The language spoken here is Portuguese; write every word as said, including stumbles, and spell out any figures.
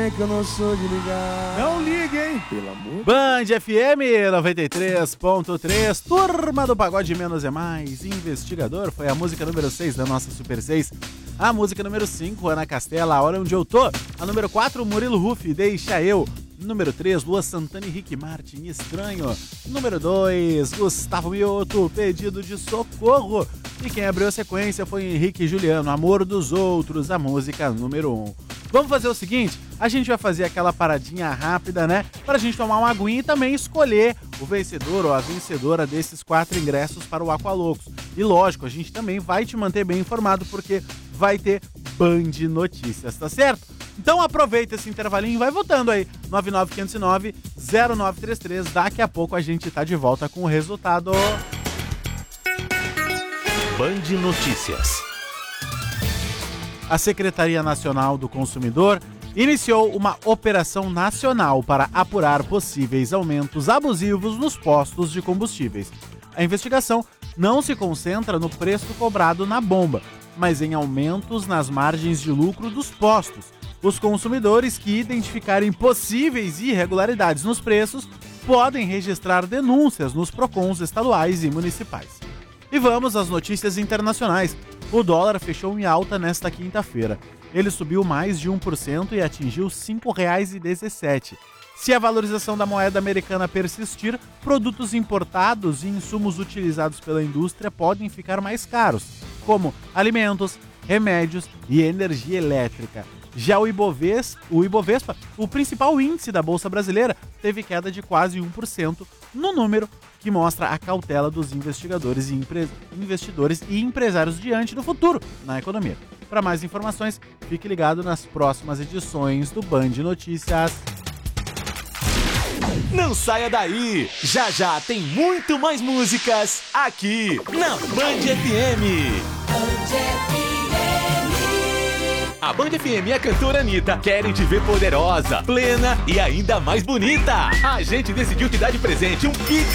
É que eu não sou de ligar. Não ligue, hein? Pelo amor. Band F M noventa e três ponto três, Turma do Pagode Menos é Mais, Investigador, foi a música número seis da nossa Super seis. A música número cinco, Ana Castela, A Hora Onde Eu Tô. A número quatro, Murilo Ruff, Deixa Eu. Número três, Lua Santana e Rick Martin, Estranho. Número dois, Gustavo Mioto, Pedido de Socorro. E quem abriu a sequência foi Henrique e Juliano, Amor dos Outros, a música número um. Vamos fazer o seguinte, a gente vai fazer aquela paradinha rápida, né? Pra gente tomar uma aguinha e também escolher o vencedor ou a vencedora desses quatro ingressos para o Aqualocos. E lógico, a gente também vai te manter bem informado porque vai ter Band Notícias, tá certo? Então aproveita esse intervalinho e vai votando aí, nove nove cinco zero nove, zero nove três três, daqui a pouco a gente tá de volta com o resultado. Band Notícias. A Secretaria Nacional do Consumidor iniciou uma operação nacional para apurar possíveis aumentos abusivos nos postos de combustíveis. A investigação não se concentra no preço cobrado na bomba, mas em aumentos nas margens de lucro dos postos. Os consumidores que identificarem possíveis irregularidades nos preços podem registrar denúncias nos PROCONs estaduais e municipais. E vamos às notícias internacionais. O dólar fechou em alta nesta quinta-feira. Ele subiu mais de um por cento e atingiu cinco reais e dezessete centavos. Se a valorização da moeda americana persistir, produtos importados e insumos utilizados pela indústria podem ficar mais caros, como alimentos, remédios e energia elétrica. Já o Ibovespa, o Ibovespa, o principal índice da Bolsa Brasileira, teve queda de quase um por cento no número que mostra a cautela dos investigadores e empre... investidores e empresários diante do futuro na economia. Para mais informações, fique ligado nas próximas edições do Band Notícias. Não saia daí! Já já tem muito mais músicas aqui na Band F M. Band F M. A Band F M e a cantora Anitta querem te ver poderosa, plena e ainda mais bonita. A gente decidiu te dar de presente um kit